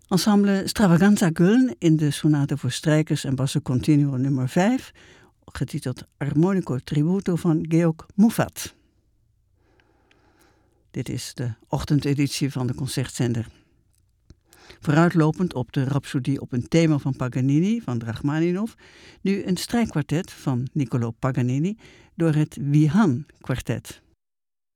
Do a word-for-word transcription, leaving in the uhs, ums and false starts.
Ensemble Stravaganza Köln in de sonate voor strijkers en basso continuo nummer vijf, getiteld Armonico Tributo van Georg Muffat. Dit is de ochtendeditie van de Concertzender. Vooruitlopend op de Rhapsodie op een thema van Paganini van Rachmaninov, nu een strijkkwartet van Niccolò Paganini door het Wihan Kwartet.